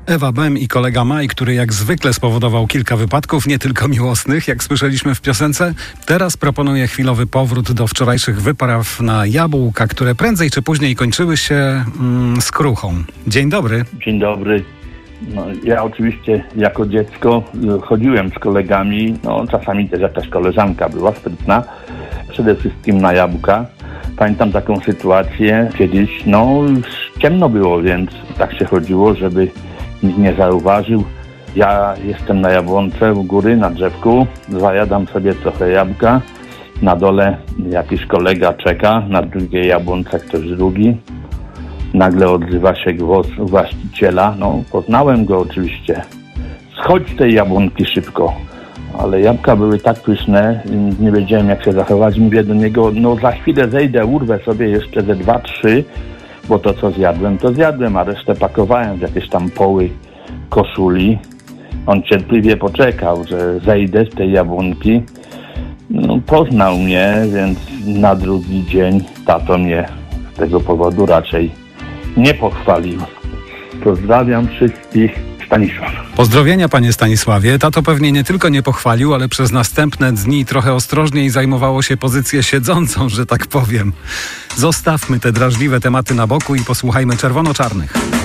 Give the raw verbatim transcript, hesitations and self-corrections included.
Ewa Bem i kolega Maj, który jak zwykle spowodował kilka wypadków, nie tylko miłosnych, jak słyszeliśmy w piosence, teraz proponuje chwilowy powrót do wczorajszych wypraw na jabłka, które prędzej czy później kończyły się mm, skruchą. Dzień dobry. Dzień dobry. No, ja oczywiście jako dziecko chodziłem z kolegami, no czasami też jakaś koleżanka była sprytna, przede wszystkim na jabłka. Pamiętam taką sytuację kiedyś, no już ciemno było, więc tak się chodziło, żeby nikt nie zauważył. Ja jestem na jabłonce u góry, na drzewku, zajadam sobie trochę jabłka. Na dole jakiś kolega czeka, na drugiej jabłonce ktoś drugi. Nagle odzywa się głos właściciela. No, poznałem go oczywiście. Schodź z tej jabłonki szybko. Ale jabłka były tak pyszne, nie wiedziałem jak się zachować. Mówię do niego, no za chwilę zejdę, urwę sobie jeszcze ze dwa, trzy, bo to co zjadłem, to zjadłem, a resztę pakowałem w jakieś tam poły koszuli. On cierpliwie poczekał, że zejdę z tej jabłonki. No, poznał mnie, więc na drugi dzień tato mnie z tego powodu raczej nie pochwalił. Pozdrawiam wszystkich. Stanisław. Pozdrowienia, panie Stanisławie. Tato pewnie nie tylko nie pochwalił, ale przez następne dni trochę ostrożniej zajmowało się pozycję siedzącą, że tak powiem. Zostawmy te drażliwe tematy na boku i posłuchajmy czerwono-czarnych.